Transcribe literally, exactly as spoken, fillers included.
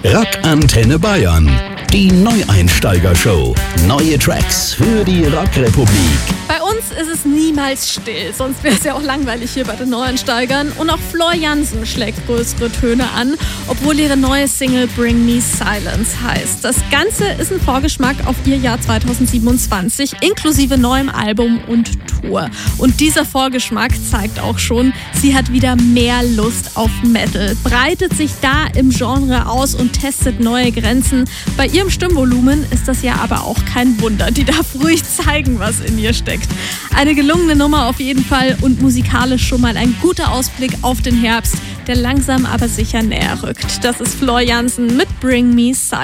Rock Antenne Bayern. Die Neueinsteiger-Show. Neue Tracks für die Rockrepublik. Bei uns ist es niemals still, sonst wäre es ja auch langweilig hier bei den Neueinsteigern. Und auch Floor Jansen schlägt größere Töne an, obwohl ihre neue Single Bring Me Silence heißt. Das Ganze ist ein Vorgeschmack auf ihr Jahr zweitausendsiebenundzwanzig, inklusive neuem Album und Tour. Und dieser Vorgeschmack zeigt auch schon, sie hat wieder mehr Lust auf Metal, breitet sich da im Genre aus und testet neue Grenzen. Bei ihrem Stimmvolumen ist das ja aber auch kein Wunder. Die darf ruhig zeigen, was in ihr steckt. Eine gelungene Nummer auf jeden Fall und musikalisch schon mal ein guter Ausblick auf den Herbst, der langsam aber sicher näher rückt. Das ist Floor Jansen mit Bring Me Silence.